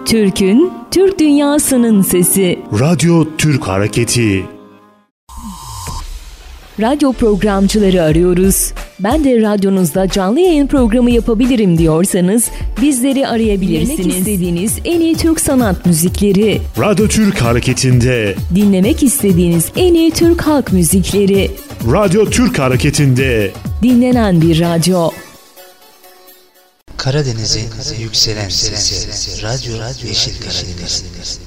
Türk'ün, Türk dünyasının sesi. Radyo Türk Hareketi. Radyo programcıları arıyoruz. Ben de radyonuzda canlı yayın programı yapabilirim diyorsanız bizleri arayabilirsiniz. Dinlemek istediğiniz en iyi Türk sanat müzikleri. Radyo Türk Hareketi'nde. Dinlemek istediğiniz en iyi Türk halk müzikleri. Radyo Türk Hareketi'nde. Dinlenen bir radyo. Karadeniz'in yükselen sesi. Radyo Yeşil Karadeniz.